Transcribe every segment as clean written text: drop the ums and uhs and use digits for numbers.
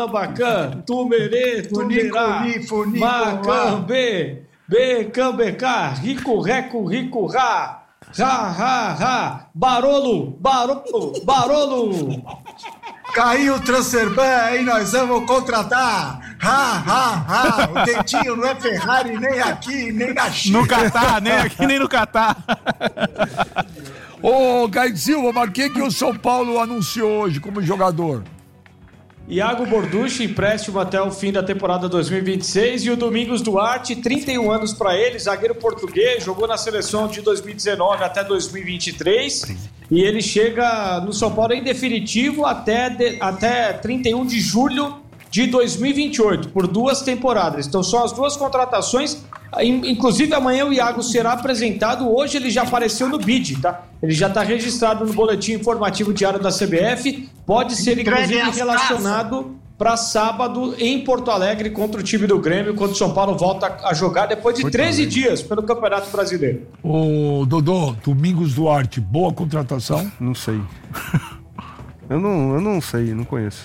Bacan, Tumerê, Tumerá, Macan, Becam, Becá, Rico, Reco, Rico, Rá, Barolo. Caiu o Transferban e nós vamos contratar. O dentinho não é Ferrari nem aqui, nem na China. No Catar, nem aqui, nem no Catar. Ô, Kaique Silva, mas quem que o São Paulo anunciou hoje como jogador? Iago Borducci, empréstimo até o fim da temporada 2026, e o Domingos Duarte, 31 anos para ele, zagueiro português, jogou na seleção de 2019 até 2023, e ele chega no São Paulo em definitivo até 31 de julho de 2028, por 2 temporadas. Então são as 2 contratações. Inclusive amanhã o Iago será apresentado. Hoje ele já apareceu no BID, tá? Ele já está registrado no boletim informativo diário da CBF. Pode ser inclusive relacionado para sábado em Porto Alegre contra o time do Grêmio, quando o São Paulo volta a jogar depois de 13 dias pelo Campeonato Brasileiro. Ô, Dodô, Domingos Duarte, boa contratação? Não sei. Eu não sei, não conheço.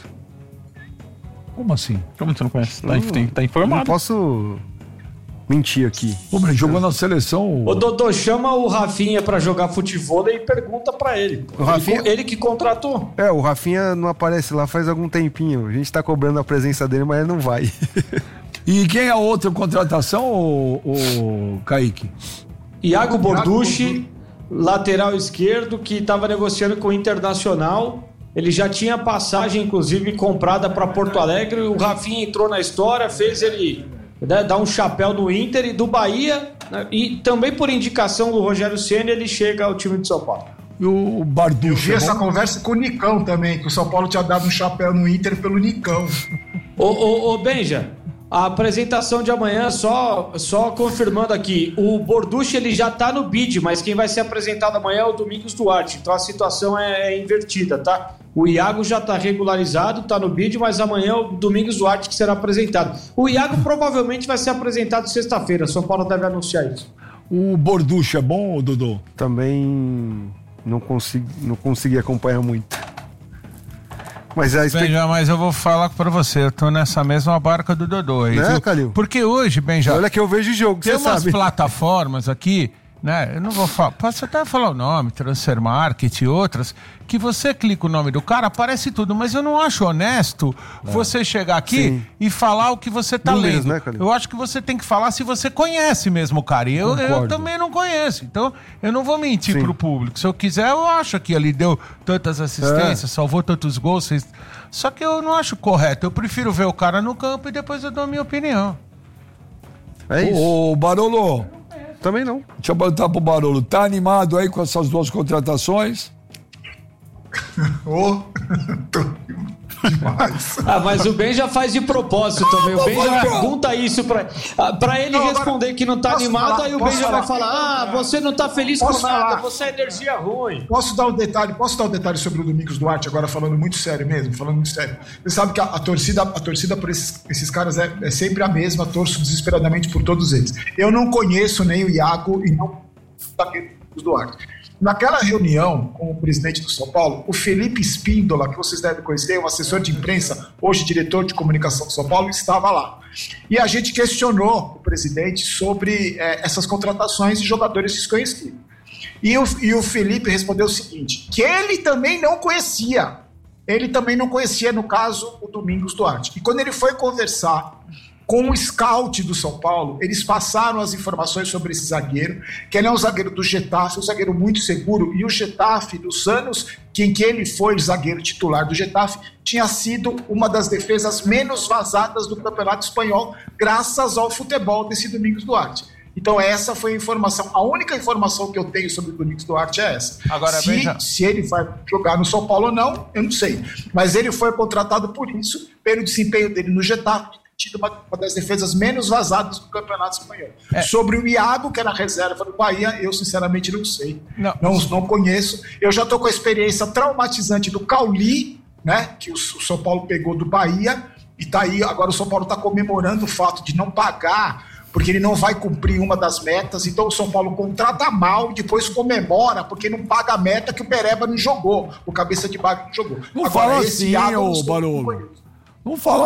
Como assim? Como você não conhece? Tá informado. Não posso mentir aqui. Pô, mas ele jogou na seleção. Ô, Dodô, chama o Rafinha pra jogar futebol e pergunta pra ele. O Rafinha... Ele que contratou. O Rafinha não aparece lá faz algum tempinho. A gente tá cobrando a presença dele, mas ele não vai. E quem é a outra contratação, o Kaique? Iago Borducci, lateral esquerdo, que estava negociando com o Internacional. Ele já tinha passagem, inclusive, comprada para Porto Alegre. O Rafinha entrou na história, fez ele dar um chapéu no Inter e do Bahia. Né, e também por indicação do Rogério Ceni, ele chega ao time de São Paulo. E o Barducci? Eu vi essa conversa com o Nicão também, que o São Paulo tinha dado um chapéu no Inter pelo Nicão. Ô Benja, a apresentação de amanhã, só confirmando aqui, o Borducci ele já tá no BID, mas quem vai ser apresentado amanhã é o Domingos Duarte, então a situação é invertida, tá? O Iago já tá regularizado, tá no BID, mas amanhã é o Domingos Duarte que será apresentado. O Iago provavelmente vai ser apresentado sexta-feira, São Paulo deve anunciar isso. O Borducci é bom, Dodô? Também não consegui acompanhar muito. Mas Benja, mas eu vou falar pra você, eu tô nessa mesma barca do Dodô aí, né, viu? Calil? Porque hoje, Benja... Olha que eu vejo jogo, você sabe. Tem umas plataformas aqui, né, eu não vou falar, posso até falar o nome, Transfer Market e outras, que você clica o nome do cara, aparece tudo, mas eu não acho honesto você chegar aqui e falar o que você tá lendo. Né, eu acho que você tem que falar se você conhece mesmo o cara, e eu também não conheço, então eu não vou mentir pro público. Se eu quiser, eu acho que ele deu tantas assistências, salvou tantos gols, só que eu não acho correto, eu prefiro ver o cara no campo e depois eu dou a minha opinião. É isso. Ô, Barolo, também não. Deixa eu perguntar pro Barolo, tá animado aí com essas 2 contratações? Tô demais. Mas o Ben já faz de propósito também. O Ben já pergunta isso pra ele responder que não tá animado, aí o Ben já vai falar: você não tá feliz com nada, você é energia ruim. Posso dar um detalhe sobre o Domingos Duarte, agora falando muito sério mesmo, Você sabe que a torcida por esses caras é sempre a mesma, torço desesperadamente por todos eles. Eu não conheço nem o Iago e não o Domingos Duarte. Naquela reunião com o presidente do São Paulo, o Felipe Espíndola, que vocês devem conhecer, um assessor de imprensa, hoje diretor de comunicação do São Paulo, estava lá. E a gente questionou o presidente sobre essas contratações de jogadores desconhecidos. E o Felipe respondeu o seguinte, que ele também não conhecia. No caso, o Domingos Duarte. E quando ele foi conversar com o scout do São Paulo, eles passaram as informações sobre esse zagueiro, que ele é um zagueiro do Getafe, um zagueiro muito seguro, e o Getafe, dos anos em que ele foi zagueiro titular do Getafe, tinha sido uma das defesas menos vazadas do Campeonato Espanhol, graças ao futebol desse Domingos Duarte. Então essa foi a informação, a única informação que eu tenho sobre o Domingos Duarte é essa. Agora, se ele vai jogar no São Paulo ou não, eu não sei. Mas ele foi contratado por isso, pelo desempenho dele no Getafe, tido uma das defesas menos vazadas do Campeonato Espanhol. Sobre o Iago, que era reserva do Bahia, eu sinceramente não sei. Não conheço. Eu já estou com a experiência traumatizante do Cauli, né, que o São Paulo pegou do Bahia, e tá aí, agora o São Paulo está comemorando o fato de não pagar, porque ele não vai cumprir uma das metas, então o São Paulo contrata mal e depois comemora, porque não paga a meta que o Pereba não jogou, o cabeça de baga não jogou. Não agora, fala assim, ô Barolo. Não fala